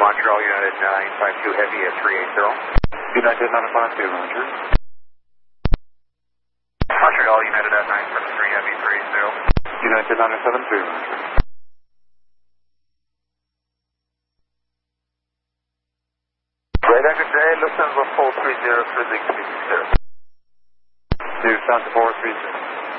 Montreal United 952 Heavy at 380. United 952, Roger. Montreal United at 973 Heavy 380. United 972, Roger. Right Anchor J, Lufthansa 430 for the 60. Lufthansa 430.